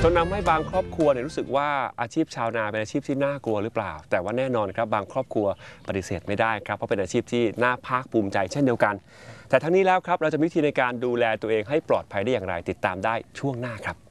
นนำให้บางครอบครัวรู้สึกว่าอาชีพชาวนาเป็นอาชีพที่น่ากลัวหรือเปล่าแต่ว่าแน่นอนครับบางครอบครัวปฏิเสธไม่ได้ครับเพราะเป็นอาชีพที่น่าภาคภูมิใจเช่นเดียวกันแต่ทั้งนี้แล้วครับเราจะมีวิธีในการดูแลตัวเองให้ปลอดภัยได้อย่างไรติดตามได้ช่วงหน้าครับ